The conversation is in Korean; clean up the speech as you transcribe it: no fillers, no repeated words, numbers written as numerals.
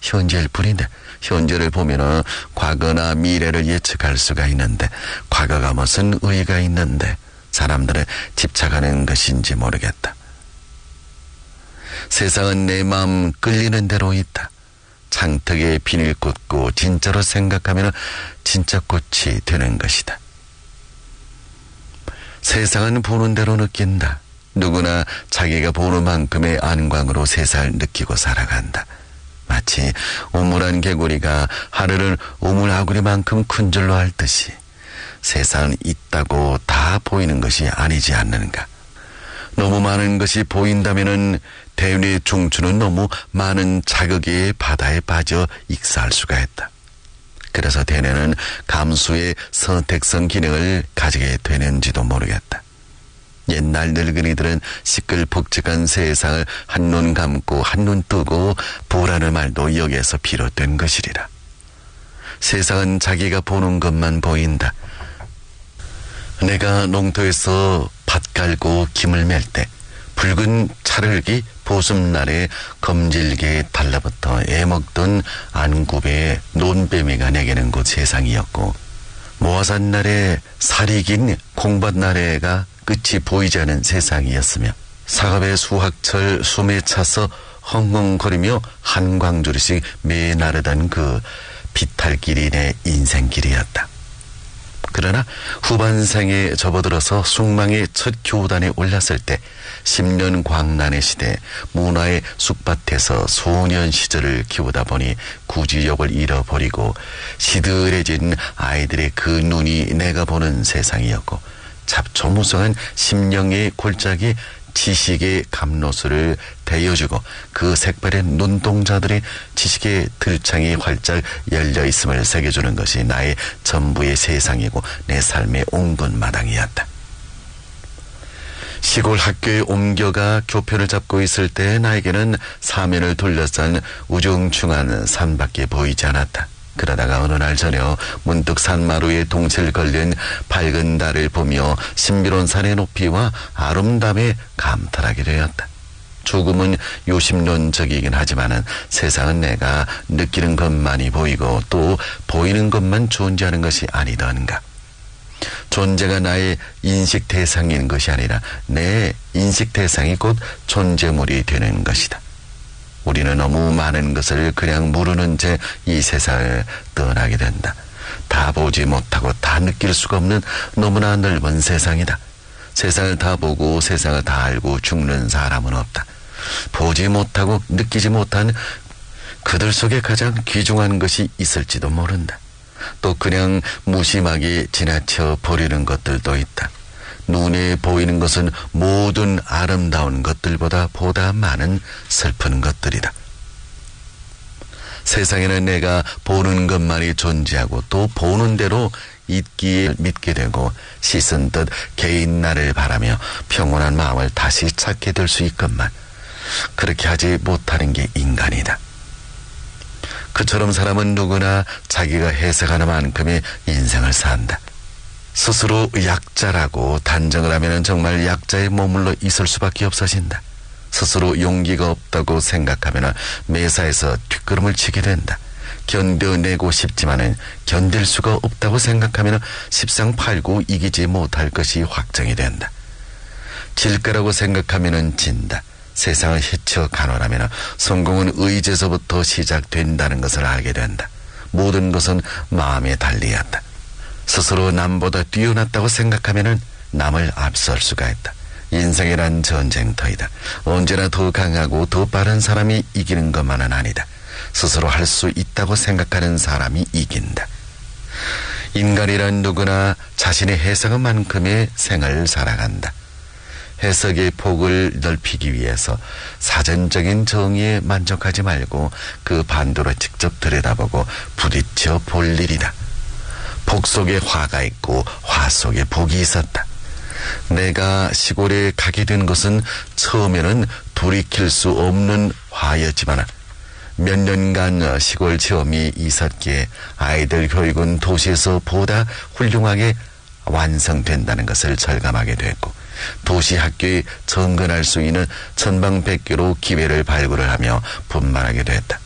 현재일 뿐인데, 현재를 보면은 과거나 미래를 예측할 수가 있는데, 과거가 무슨 의의가 있는데 사람들은 집착하는 것인지 모르겠다. 세상은 내 마음 끌리는 대로 있다. 장턱에 비닐 꽂고 진짜로 생각하면 진짜 꽃이 되는 것이다. 세상은 보는 대로 느낀다. 누구나 자기가 보는 만큼의 안광으로 세상을 느끼고 살아간다. 마치 우물한 개구리가 하늘을 우물아구리만큼 큰 줄로 알듯이 세상은 있다고 다 보이는 것이 아니지 않는가. 너무 많은 것이 보인다면은 대운의 중추는 너무 많은 자극의 바다에 빠져 익사할 수가 있다. 그래서 대뇌는 감수의 선택성 기능을 가지게 되는지도 모르겠다. 옛날 늙은이들은 시끌벅적한 세상을 한눈 감고 한눈 뜨고 보라는 말도 여기에서 비롯된 것이리라. 세상은 자기가 보는 것만 보인다. 내가 농토에서 밭 갈고 김을 맬 때 붉은 찰흙이 보습날에 검질게 달라붙어 애먹던 안굽의 논뱀이가 내게는 곧 세상이었고, 모아산날에 살이 긴 콩밭날에가 끝이 보이지 않은 세상이었으며, 사갑의 수확철 숨에 차서 헝헝거리며 한광주리씩 매나르던 그 비탈길이 내 인생길이었다. 그러나 후반생에 접어들어서 숙망의 첫 교단에 올랐을 때 10년 광란의 시대 문화의 쑥밭에서 소년 시절을 키우다 보니 구지욕을 잃어버리고 시들해진 아이들의 그 눈이 내가 보는 세상이었고, 잡초무성한 심령의 골짜기 지식의 감로수를 대여주고 그 색바랜 눈동자들의 지식의 들창이 활짝 열려있음을 새겨주는 것이 나의 전부의 세상이고 내 삶의 옹군마당이었다. 시골 학교에 옮겨가 교표를 잡고 있을 때 나에게는 사면을 둘러싼 우중충한 산밖에 보이지 않았다. 그러다가 어느 날 저녁 문득 산마루에 동실 걸린 밝은 달을 보며 신비로운 산의 높이와 아름다움에 감탄하게 되었다. 조금은 요심론적이긴 하지만은 세상은 내가 느끼는 것만이 보이고 또 보이는 것만 존재하는 것이 아니던가. 존재가 나의 인식 대상인 것이 아니라 내 인식 대상이 곧 존재물이 되는 것이다. 우리는 너무 많은 것을 그냥 모르는 채 이 세상을 떠나게 된다. 다 보지 못하고 다 느낄 수가 없는 너무나 넓은 세상이다. 세상을 다 보고 세상을 다 알고 죽는 사람은 없다. 보지 못하고 느끼지 못한 그들 속에 가장 귀중한 것이 있을지도 모른다. 또 그냥 무심하게 지나쳐 버리는 것들도 있다. 눈에 보이는 것은 모든 아름다운 것들보다 보다 많은 슬픈 것들이다. 세상에는 내가 보는 것만이 존재하고 또 보는 대로 있기에 믿게 되고 씻은 듯 개인 날을 바라며 평온한 마음을 다시 찾게 될 수 있건만 그렇게 하지 못하는 게 인간이다. 그처럼 사람은 누구나 자기가 해석하는 만큼의 인생을 산다. 스스로 약자라고 단정을 하면 정말 약자에 머물러 있을 수밖에 없어진다. 스스로 용기가 없다고 생각하면 매사에서 뒷걸음을 치게 된다. 견뎌내고 싶지만은 견딜 수가 없다고 생각하면 십상팔구 이기지 못할 것이 확정이 된다. 질 거라고 생각하면 진다. 세상을 헤쳐 가노라면 성공은 의지에서부터 시작된다는 것을 알게 된다. 모든 것은 마음에 달리었다. 스스로 남보다 뛰어났다고 생각하면 남을 앞설 수가 있다. 인생이란 전쟁터이다. 언제나 더 강하고 더 빠른 사람이 이기는 것만은 아니다. 스스로 할 수 있다고 생각하는 사람이 이긴다. 인간이란 누구나 자신의 해석한 만큼의 생을 살아간다. 해석의 폭을 넓히기 위해서 사전적인 정의에 만족하지 말고 그 반대로 직접 들여다보고 부딪혀 볼 일이다. 복 속에 화가 있고 화 속에 복이 있었다. 내가 시골에 가게 된 것은 처음에는 돌이킬 수 없는 화였지만 몇 년간 시골 체험이 있었기에 아이들 교육은 도시에서 보다 훌륭하게 완성된다는 것을 절감하게 됐고, 도시 학교에 접근할 수 있는 천방백교로 기회를 발굴을 하며 분만하게 됐다.